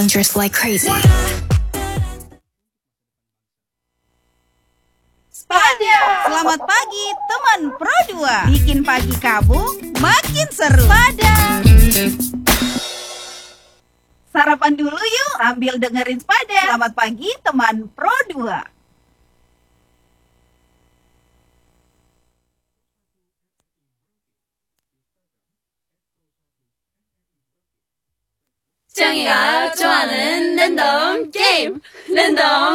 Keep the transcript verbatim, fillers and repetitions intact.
Just like crazy. Spada. Selamat pagi teman Pro dua. Bikin pagi kamu makin seru. Spada. Sarapan dulu yuk sambil dengerin Spada. Selamat pagi teman Pro dua. 정이가 좋아하는 랜덤 게임 랜덤